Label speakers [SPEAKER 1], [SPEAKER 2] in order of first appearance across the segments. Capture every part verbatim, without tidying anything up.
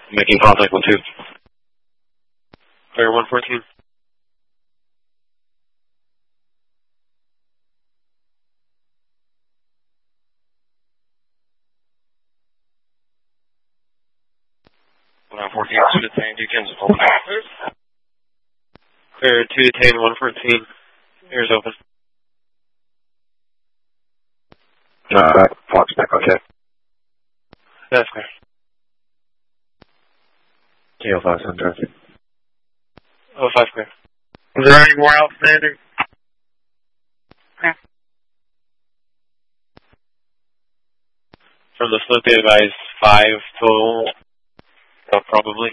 [SPEAKER 1] Making contact with two. Clear one fourteen. one fourteen, two detained, you can open. Clear two detained, one fourteen. Ears open.
[SPEAKER 2] Uh, Fox back, okay.
[SPEAKER 1] That's clear.
[SPEAKER 2] K O five hundred.
[SPEAKER 1] oh five clear.
[SPEAKER 3] Is there any more outstanding?
[SPEAKER 1] Okay. From the slip they advised five total, uh, probably.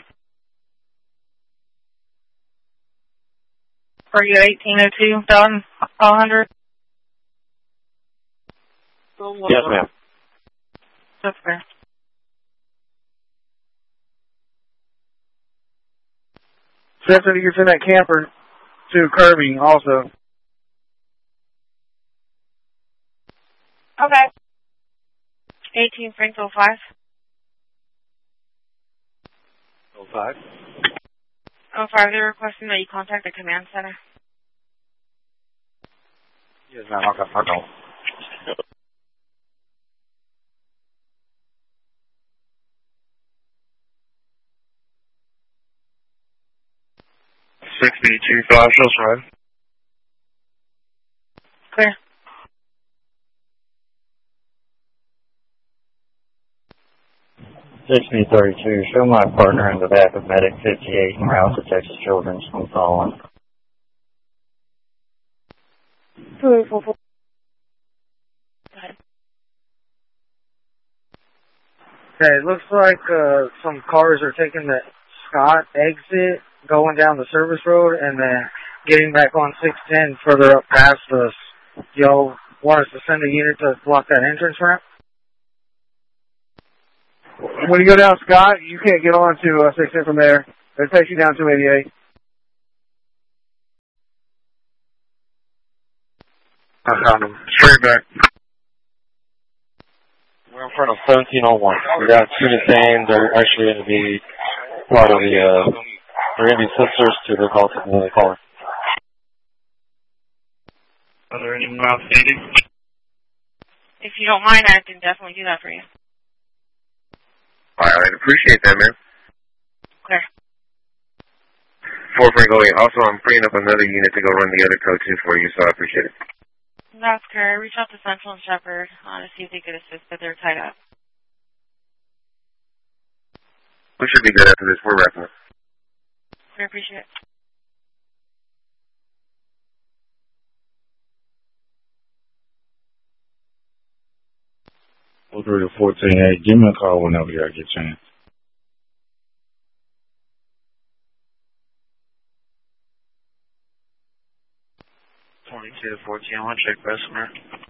[SPEAKER 4] Are you eighteen oh two done? one hundred?
[SPEAKER 1] Yes, ma'am.
[SPEAKER 4] That's fair.
[SPEAKER 3] Stephanie gets in that camper to Kirby also.
[SPEAKER 4] Okay. eighteen Frank oh five.
[SPEAKER 2] oh five?
[SPEAKER 4] oh five, they're requesting that you contact the command center.
[SPEAKER 2] Yes, ma'am, I'll go. I'll go.
[SPEAKER 3] sixty-two five, Shills Road.
[SPEAKER 4] Clear.
[SPEAKER 5] sixty thirty-two, show my partner in the back of Medic fifty-eight en route to Texas Children's from following.
[SPEAKER 4] two eight four four. Go ahead.
[SPEAKER 3] Okay, it looks like uh, some cars are taking the Scott exit, going down the service road, and then getting back on six ten further up past us. Y'all want us to send a unit to block that entrance ramp? When you go down Scott, you can't get on to uh, six ten from there. It takes you down two eighty-eight.
[SPEAKER 2] I found him.
[SPEAKER 3] Straight back.
[SPEAKER 1] We're in front of seventeen oh one. We got two detained. They're actually going to be part of the, uh, they're going to be sisters to the call, to the caller.
[SPEAKER 3] Are there any more outstanding?
[SPEAKER 4] If you don't mind, I can definitely do that for you.
[SPEAKER 2] All right, appreciate that, man.
[SPEAKER 4] Clear.
[SPEAKER 2] four Frank oh eight. Also, I'm freeing up another unit to go run the other code two for you, so I appreciate it.
[SPEAKER 4] That's clear. Reach out to Central and Shepherd uh, to see if they could assist, but they're tied up.
[SPEAKER 2] We should be good after this. We're wrapping up.
[SPEAKER 4] We appreciate it.
[SPEAKER 5] oh three to fourteen, hey, give me a call whenever you get a chance.
[SPEAKER 3] twenty-two to fourteen, I want to check Bessemer.